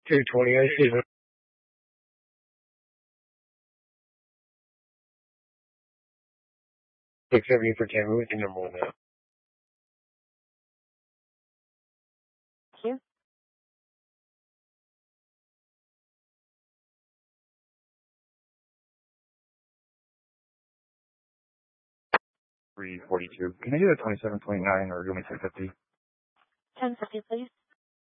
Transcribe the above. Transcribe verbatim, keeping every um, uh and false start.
two twenty, I see. six seventy for Tammy with your number one now. Thank you. three forty-two. Can I do a twenty-seven twenty-nine or do you want me to say fifty? ten fifty, please.